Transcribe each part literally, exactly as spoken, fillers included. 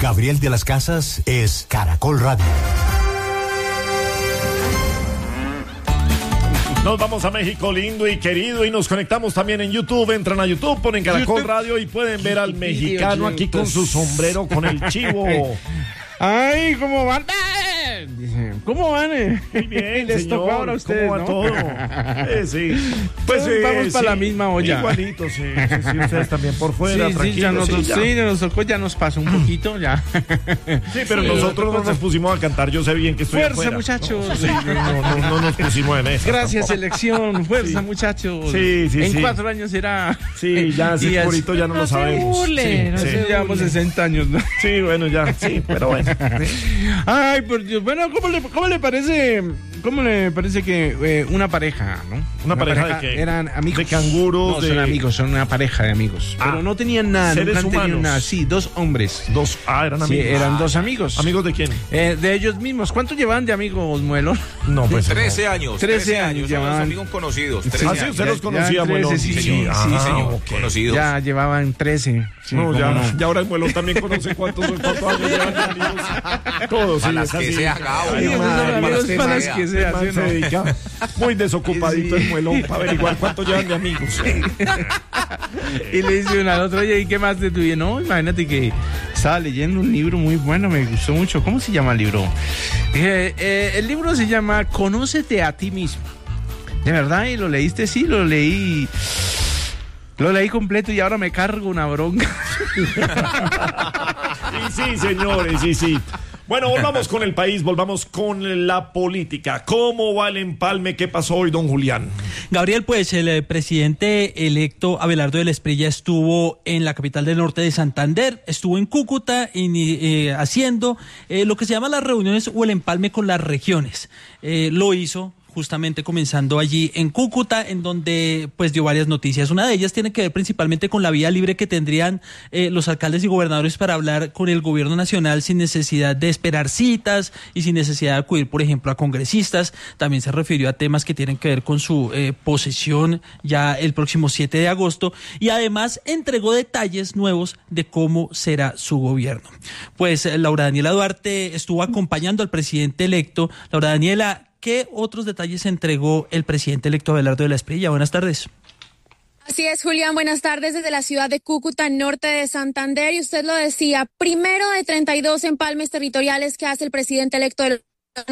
Gabriel de las Casas es Caracol Radio. Nos vamos a México lindo y querido y nos conectamos también en YouTube. Entran a YouTube, ponen Caracol YouTube. Radio y pueden ver al mexicano aquí con su sombrero, con el chivo. Ay, ¿cómo van? Dice, ¿cómo van? Muy bien, les señor. tocó ahora a ustedes, ¿Cómo va ¿no? todo? Eh, sí. Pues eh, vamos eh, para sí. la misma olla. Igualito, sí, sí, sí. Ustedes también por fuera, sí, tranquilos. Sí, ya nos, sí, ya. sí, nos tocó, ya nos pasó un poquito, ya. Sí, pero sí, nosotros no nos pusimos a cantar. Yo sé bien que estoy Fuerza, afuera. muchachos. No, sí, no, no, no nos pusimos en eso. Gracias, tampoco. selección. Fuerza, sí. muchachos. Sí, sí, En sí. cuatro años será. Sí, ya, sí, purito ya no, no lo sabemos. Burle, sí, no sí. se llevamos sesenta años, ¿no? Sí, bueno, ya, sí, pero bueno. Ay, por Dios. Bueno, ¿cómo le, cómo le parece, cómo le parece que eh, una pareja, ¿no? ¿Una, una pareja, pareja de qué? Eran amigos. De canguros. No, de... son amigos, son una pareja de amigos. Ah, pero no tenían nada, seres nunca han tenido humanos. nada. Sí, dos hombres. Dos, ah, eran Sí, amigos. eran ah, dos amigos. ¿Amigos de quién? Eh, de ellos mismos. ¿Cuánto llevaban de amigos, Muelo? No, pues. trece no. años. trece años Son los llevaban. amigos conocidos. Ah, sí, años. usted los Ya- conocía, ya Muelón. trece, sí, Sí, ah, sí, señor. ok. Conocidos. Ya llevaban trece. Sí, No, ya, no. ya ahora el Muelón también conoce cuántos, cuántos años llevan de amigos. Todos, sí, Para las es que así. sea, Gabo. Ay, Sí, esos madre, son amigos para para las las que que sea, sea, se ¿sí o no? dedica muy desocupadito Sí. el Muelón para averiguar cuánto llevan de amigos. Y le dice uno al otro, oye, ¿y qué más te tuvieron? No, imagínate que estaba leyendo un libro muy bueno, me gustó mucho. ¿Cómo se llama el libro? Dije, eh, el libro se llama Conócete a ti mismo. ¿De verdad? ¿Y lo leíste? Sí, lo leí. Lo leí completo y ahora me cargo una bronca. Y sí, señores, sí, sí. Bueno, volvamos con el país, volvamos con la política. ¿Cómo va el empalme? ¿Qué pasó hoy, don Julián? Gabriel, pues el eh, presidente electo Abelardo del Esprilla estuvo en la capital del norte de Santander, estuvo en Cúcuta y, eh, haciendo eh, lo que se llama las reuniones o el empalme con las regiones. Eh, lo hizo justamente comenzando allí en Cúcuta, en donde pues dio varias noticias. Una de ellas tiene que ver principalmente con la vía libre que tendrían eh, los alcaldes y gobernadores para hablar con el gobierno nacional sin necesidad de esperar citas y sin necesidad de acudir, por ejemplo, a congresistas. También se refirió a temas que tienen que ver con su eh, posesión ya el próximo siete de agosto y además entregó detalles nuevos de cómo será su gobierno. Pues eh, Laura Daniela Duarte estuvo acompañando al presidente electo. Laura Daniela, ¿qué otros detalles entregó el presidente electo Abelardo de la Esprilla? Buenas tardes. Así es, Julián, buenas tardes desde la ciudad de Cúcuta, norte de Santander, y usted lo decía, primero de treinta y dos empalmes territoriales que hace el presidente electo del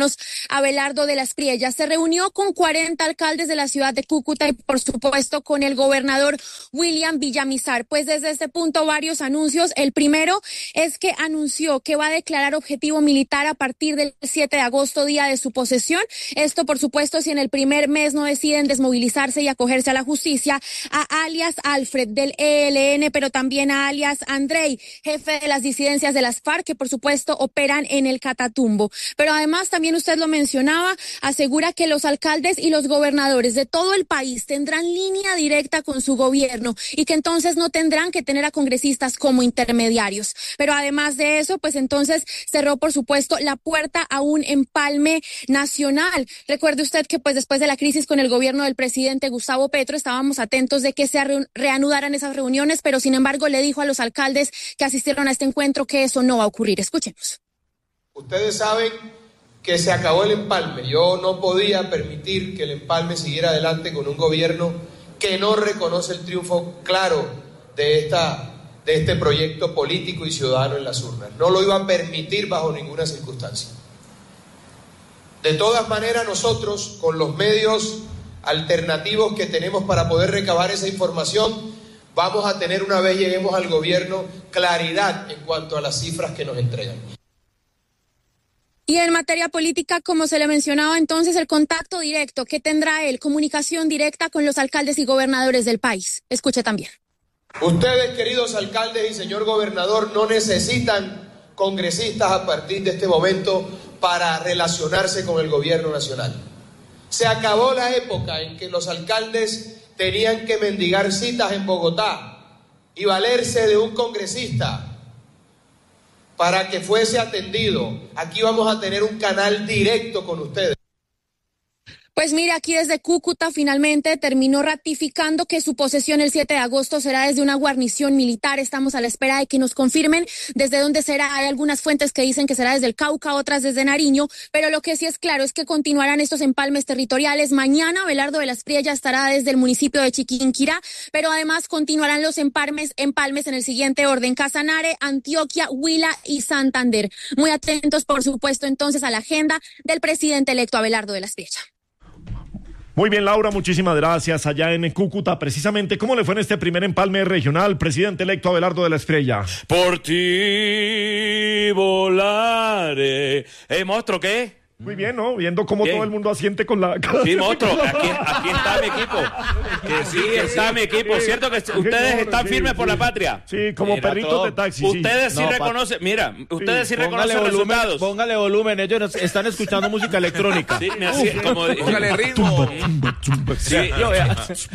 Abelardo de la Espriella. Se reunió con cuarenta alcaldes de la ciudad de Cúcuta y por supuesto con el gobernador William Villamizar. Pues desde este punto varios anuncios. El primero es que anunció que va a declarar objetivo militar a partir del siete de agosto, día de su posesión. Esto por supuesto si en el primer mes no deciden desmovilizarse y acogerse a la justicia, a alias Alfred del E L N, pero también a alias Andrei, jefe de las disidencias de las FARC, que por supuesto operan en el Catatumbo. Pero además también usted lo mencionaba, asegura que los alcaldes y los gobernadores de todo el país tendrán línea directa con su gobierno y que entonces no tendrán que tener a congresistas como intermediarios. Pero además de eso, pues entonces cerró, por supuesto, la puerta a un empalme nacional. Recuerde usted que pues después de la crisis con el gobierno del presidente Gustavo Petro estábamos atentos de que se re- reanudaran esas reuniones, pero sin embargo le dijo a los alcaldes que asistieron a este encuentro que eso no va a ocurrir. Escuchemos. Ustedes saben que se acabó el empalme. Yo no podía permitir que el empalme siguiera adelante con un gobierno que no reconoce el triunfo claro de, esta, de este proyecto político y ciudadano en las urnas. No lo iba a permitir bajo ninguna circunstancia. De todas maneras, nosotros, con los medios alternativos que tenemos para poder recabar esa información, vamos a tener, una vez lleguemos al gobierno, claridad en cuanto a las cifras que nos entregan. Y en materia política, como se le mencionaba entonces, el contacto directo que tendrá él, comunicación directa con los alcaldes y gobernadores del país. Escuche también. Ustedes, queridos alcaldes y señor gobernador, no necesitan congresistas a partir de este momento para relacionarse con el gobierno nacional. Se acabó la época en que los alcaldes tenían que mendigar citas en Bogotá y valerse de un congresista para que fuese atendido. Aquí vamos a tener un canal directo con ustedes. Pues mire, aquí desde Cúcuta finalmente terminó ratificando que su posesión el siete de agosto será desde una guarnición militar. Estamos a la espera de que nos confirmen desde dónde será. Hay algunas fuentes que dicen que será desde el Cauca, otras desde Nariño, pero lo que sí es claro es que continuarán estos empalmes territoriales. Mañana Abelardo de la Espriella estará desde el municipio de Chiquinquirá, pero además continuarán los empalmes, empalmes en el siguiente orden: Casanare, Antioquia, Huila y Santander. Muy atentos, por supuesto, entonces a la agenda del presidente electo Abelardo de la Espriella. Muy bien, Laura, muchísimas gracias. Allá en Cúcuta, precisamente, ¿cómo le fue en este primer empalme regional, presidente electo Abelardo de la Espriella? Por ti volaré. Eh, monstruo, ¿qué? Muy bien, ¿no? Viendo cómo Bien. todo el mundo asiente con la... Sí, monstruo, aquí, aquí está mi equipo. Que sí, está mi equipo. ¿Cierto que ustedes están firmes por la patria? Sí, como Mira, perritos todo. de taxi. Ustedes sí No, reconocen, mira, ustedes sí, Póngale reconocen volumen, resultados. póngale volumen, ellos nos- están escuchando música electrónica. Sí, me hacía como... Póngale ritmo. Sí, yo, mira,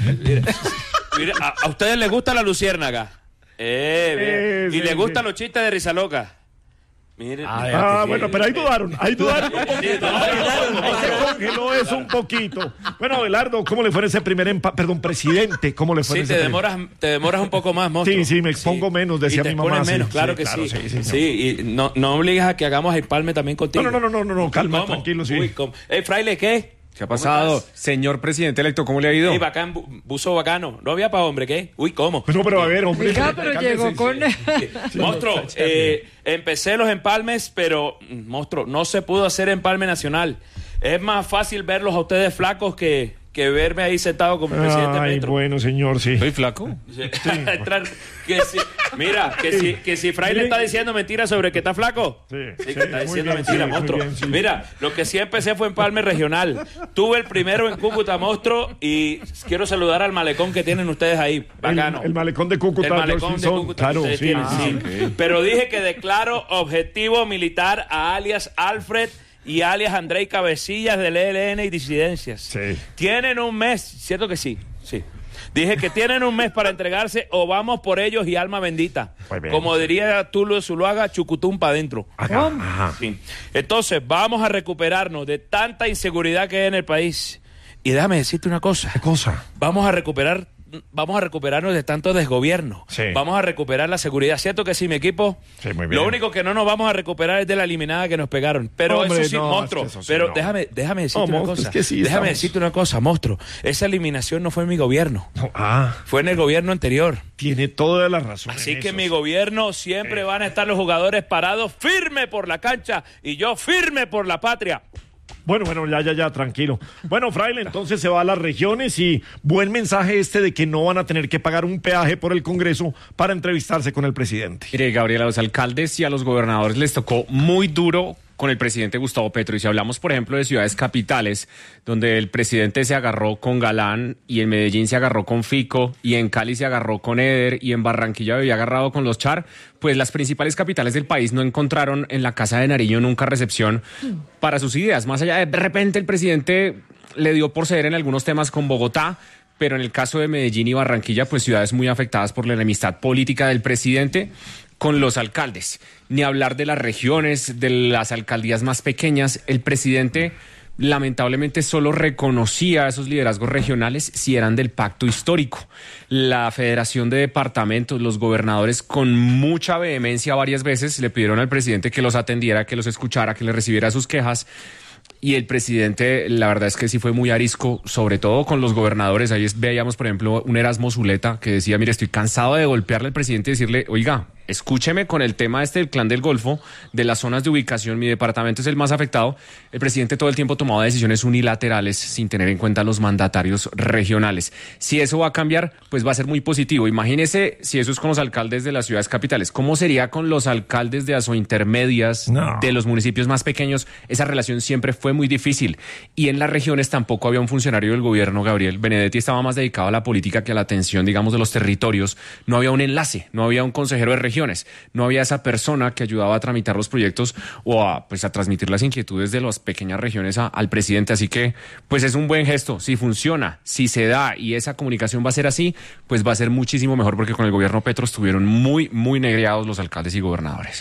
mira, a, a ustedes les gusta la luciérnaga. Eh, bien. Sí, y sí, les gustan sí. los chistes de risa loca. Miren. Ah, bueno, pero ahí dudaron, ahí dudaron un poquito. Sí, dudaron. Ahí se congeló eso un poquito. Bueno, Abelardo, ¿cómo le fue en ese primer empalme? Perdón, presidente, ¿cómo le fue Sí, en ese te primer- demoras, te demoras un poco más, monstruo. Sí, sí, me expongo menos, decía Y te mi mamá, expones menos, sí, claro sí, que claro, sí. sí, sí, Sí, y no, no obligas a que hagamos empalme también contigo. No, no, no, no, no, no, calma, ¿Cómo? tranquilo, sí. Uy, ¿cómo? Eh, fraile, ¿qué? ¿Qué ha pasado? estás? Señor presidente electo, ¿cómo le ha ido? Ey, bacán, bu- buzo bacano. No había para hombre, ¿qué? Uy, ¿cómo? No, pero a ver, hombre. Oiga, pero llegó con... Monstruo, eh, empecé los empalmes, pero, mm, monstruo, no se pudo hacer empalme nacional. Es más fácil verlos a ustedes flacos que, que verme ahí sentado como presidente Ay, Metro. bueno, señor, sí. ¿Soy flaco? Entrar- que si, mira, que si, que si Fraile está diciendo mentiras sobre que está flaco. Sí, Sí, sí, que está muy diciendo bien, mentiras, sí, monstruo. muy bien, sí. Mira, lo que sí empecé fue empalme regional. Tuve el primero en Cúcuta, monstruo, y quiero saludar al malecón que tienen ustedes ahí. Bacano. El, el malecón de Cúcuta. El malecón de George Cúcuta. Simpson, que Claro, ustedes sí. tienen, Ah, sí. Pero dije que declaro objetivo militar a alias Alfred y alias Andrei Cabecillas del E L N y disidencias. Sí. Tienen un mes, ¿cierto que sí? Sí. Dije que tienen un mes para entregarse o vamos por ellos y alma bendita. Muy bien. Como diría Tulio Zuluaga, chucutum para adentro. Ajá, ajá. Sí. Entonces, vamos a recuperarnos de tanta inseguridad que hay en el país. Y déjame decirte una cosa. ¿Qué cosa? Vamos a recuperar, vamos a recuperarnos de tanto desgobierno. Sí. Vamos a recuperar la seguridad. ¿Cierto que sí, mi equipo? Sí, muy bien. Lo único que no nos vamos a recuperar es de la eliminada que nos pegaron. Pero Hombre, eso sí, no, monstruo. es que eso sí, pero no. déjame, déjame decirte No, una monstruo, cosa. es que sí déjame estamos- decirte una cosa, monstruo. Esa eliminación no fue en mi gobierno. No, ah, Fue en el gobierno anterior. tiene toda la razón. Así en que eso, mi sí. gobierno siempre van a estar los jugadores parados firme por la cancha y yo firme por la patria. Bueno, bueno, ya, ya, ya, tranquilo. Bueno, Fraile, entonces se va a las regiones y buen mensaje este de que no van a tener que pagar un peaje por el Congreso para entrevistarse con el presidente. Mire, Gabriel, a los alcaldes y a los gobernadores les tocó muy duro con el presidente Gustavo Petro. Y si hablamos, por ejemplo, de ciudades capitales, donde el presidente se agarró con Galán, y en Medellín se agarró con Fico, y en Cali se agarró con Eder, y en Barranquilla había agarrado con los Char, pues las principales capitales del país no encontraron en la Casa de Nariño nunca recepción para sus ideas. Más allá de, de repente el presidente le dio por ceder en algunos temas con Bogotá, pero en el caso de Medellín y Barranquilla, pues ciudades muy afectadas por la enemistad política del presidente con los alcaldes. Ni hablar de las regiones, de las alcaldías más pequeñas. El presidente lamentablemente solo reconocía a esos liderazgos regionales si eran del pacto histórico. La Federación de Departamentos, los gobernadores con mucha vehemencia varias veces le pidieron al presidente que los atendiera, que los escuchara, que les recibiera sus quejas. Y el presidente, la verdad es que sí fue muy arisco, sobre todo con los gobernadores. Ahí es- veíamos, por ejemplo, un Erasmo Zuleta que decía, mire, estoy cansado de golpearle al presidente y decirle, oiga, escúcheme con el tema este del Clan del Golfo, de las zonas de ubicación, mi departamento es el más afectado. El presidente todo el tiempo tomaba decisiones unilaterales sin tener en cuenta los mandatarios regionales. Si eso va a cambiar, pues va a ser muy positivo. Imagínese si eso es con los alcaldes de las ciudades capitales. ¿Cómo sería con los alcaldes de asointermedias, No. de los municipios más pequeños? Esa relación siempre fue muy difícil. Y en las regiones tampoco había un funcionario del gobierno, Gabriel. Benedetti estaba más dedicado a la política que a la atención, digamos, de los territorios. No había un enlace, no había un consejero de regiones, no había esa persona que ayudaba a tramitar los proyectos o a, pues, a transmitir las inquietudes de las pequeñas regiones a- al presidente. Así que, pues es un buen gesto. Si funciona, si se da y esa comunicación va a ser así, pues va a ser muchísimo mejor, porque con el gobierno Petro estuvieron muy, muy negreados los alcaldes y gobernadores.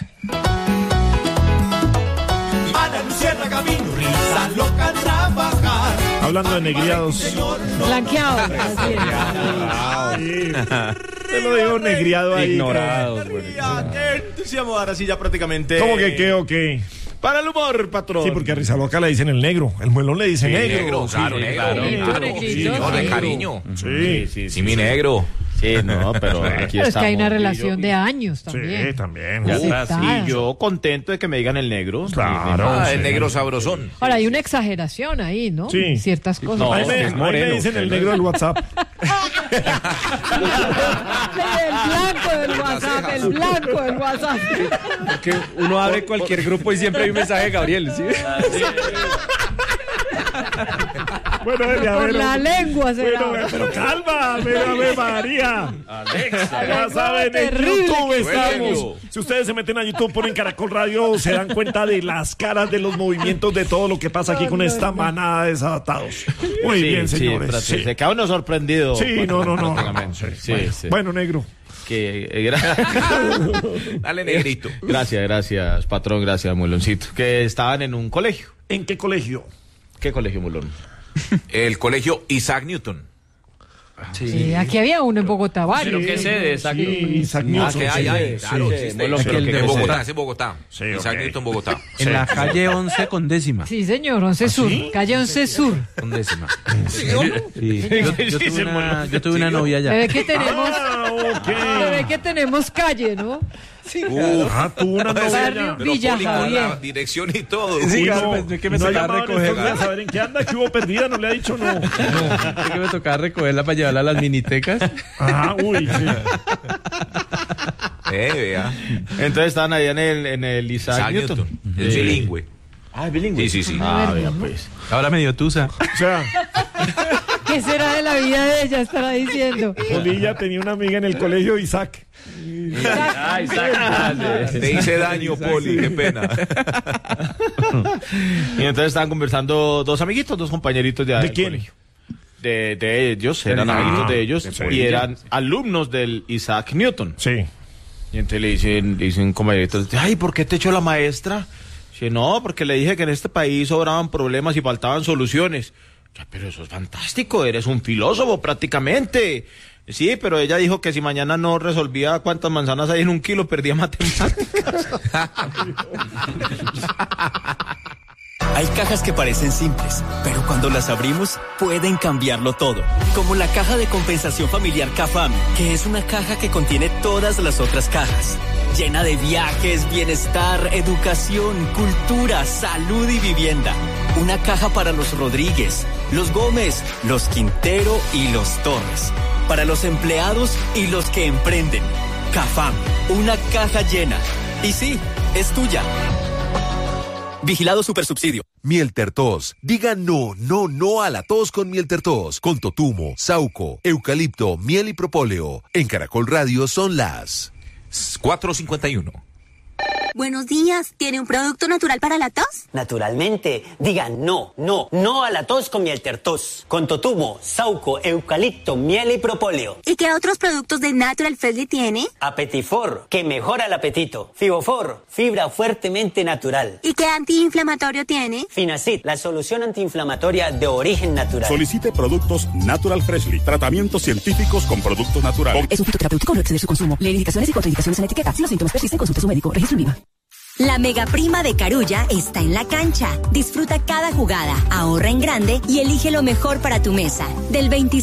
Ana Luciana Camino, risa loca trabajar. Hablando de negriados. Blanqueado. Así es. Te lo digo negriado ahí. Ignorados. Qué entusiasmo, ahora sí ya prácticamente. ¿Cómo que qué o qué? Para el humor, patrón. Sí, porque a Rizaloca le dicen el negro. El muelón le dice Sí, negro. negro, claro, Sí, negro. claro, Claro, claro. sí, no, de cariño. Sí, sí, sí, mi negro. Sí, no, pero aquí Pero es que hay una estamos. relación de años también. Sí, también. Ya Sí, está, está. sí, yo contento de que me digan el negro. Claro. Ah, el sí. negro sabrosón. Ahora, hay una exageración ahí, ¿no? Sí. Ciertas cosas. No, Ahí me, es ahí me moreno. dicen el negro del WhatsApp. El blanco del WhatsApp, el blanco del WhatsApp. Que uno abre cualquier grupo y siempre hay un mensaje de Gabriel, ¿sí? Bueno, Elia, Por pero- la lengua será. Bueno, pero calma, pero Ave María. Alexa. Ya saben, en terrible YouTube que estamos. bueno. Si ustedes se meten a YouTube, ponen Caracol Radio, se dan cuenta de las caras, de los movimientos, de todo lo que pasa aquí con esta manada de desatados. Muy bien, señores. Sí, Sí, se queda uno sorprendido. Sí, no, no, no. Prácticamente. Sí, Bueno, sí. bueno, negro. Que, eh, gra- Dale, negrito. Gracias, gracias, patrón, gracias, Muloncito. Que estaban en un colegio. ¿En qué colegio? ¿Qué colegio, Mulón? El colegio Isaac Newton. Sí, aquí había uno en Bogotá, ¿Pero varios. qué sede? Isaac Sí, Newton? Isaac Ah, Newton. que hay, sí, hay, sí, claro, sí. existe. Bueno, Pero que el que de en Bogotá, Bogotá. es en Bogotá. Sí, Isaac ok. Newton, Bogotá. En la calle once con décima. Sí, señor, once Sur. Calle once Sur. Con décima. Sí. Yo, yo tuve una, yo tuve una novia Se allá. ve que tenemos, Ah, ok. se ve que tenemos calle, ¿no? Uf, Ah, tuvo una novia. Barrio pero Villa Poli, con la Javier. dirección y todo. Sí, Uy, claro, no, pues, es que me no ha tocaba llamado en estos recogerla. días a ver en qué anda, que hubo perdida, no le ha dicho no. Es que me tocaba recogerla para llevarla a las minitecas. Ah, uy, sí. Eh, vea. Entonces estaban allá en el, en el Isaac, Isaac Newton. Newton. Es Eh, bilingüe. Ah, es bilingüe. Sí, sí, sí. Ah, vea, pues. Ahora me dio tusa. O sea, ¿Qué será de la vida de ella? Estará diciendo. Polilla tenía una amiga en el colegio, Isaac. Ah, Isaac. Te hice daño, Poli, qué pena. Y entonces estaban conversando dos amiguitos, dos compañeritos de, ¿De del quién? colegio. De, de ellos, eran Ah, amiguitos de ellos de y Polilla. eran alumnos del Isaac Newton. Sí. Y entonces le dicen, le dicen un compañerito, ay, ¿por qué te echó la maestra? Dice, no, porque le dije que en este país sobraban problemas y faltaban soluciones. Ya, pero eso es fantástico, eres un filósofo prácticamente. Sí, pero ella dijo que si mañana no resolvía cuántas manzanas hay en un kilo, perdía matemáticas. Hay cajas que parecen simples, pero cuando las abrimos pueden cambiarlo todo. Como la caja de compensación familiar CAFAM, que es una caja que contiene todas las otras cajas. Llena de viajes, bienestar, educación, cultura, salud y vivienda. Una caja para los Rodríguez, los Gómez, los Quintero y los Torres. Para los empleados y los que emprenden. CAFAM, una caja llena. Y sí, es tuya. Vigilado Supersubsidio. Mieltertos. Diga no, no, no a la tos con Mieltertos. Con totumo, sauco, eucalipto, miel y propóleo. En Caracol Radio son las cuatro cincuenta y uno. Buenos días. ¿Tiene un producto natural para la tos? Naturalmente, diga no, no, no a la tos con Mieltertos. Con totumo, sauco, eucalipto, miel y propóleo. ¿Y qué otros productos de Natural Freshly tiene? Apetifor, que mejora el apetito. Fibofor, fibra fuertemente natural. ¿Y qué antiinflamatorio tiene? Finacid, la solución antiinflamatoria de origen natural. Solicite productos Natural Freshly. Tratamientos científicos con productos naturales. Es un fitoterapéutico, no exceder su consumo. Lee indicaciones y contraindicaciones en etiqueta. Si los síntomas persisten, consulte a su médico. Registro en Viva. La mega prima de Carulla está en la cancha. Disfruta cada jugada, ahorra en grande y elige lo mejor para tu mesa. Del veintiséis